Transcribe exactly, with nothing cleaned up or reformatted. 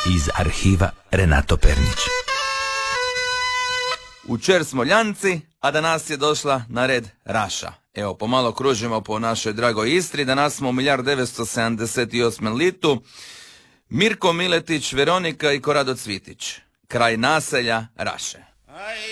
iz arhiva Renato Pernić. Učer smo Ljanci, a danas je došla na red Raša. Evo, pomalo kružimo po našoj dragoj Istri. Danas smo u milijard devetsto sedamdeset osmom litu. Mirko Miletić, Veronika i Korado Cvitić. Kraj naselja Raše. Aj,